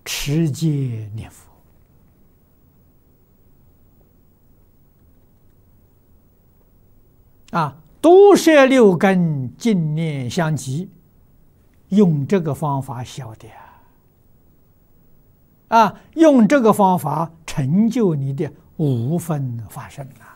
持戒念佛。毒摄六根，净念相继，用这个方法晓得用这个方法成就你的无分法身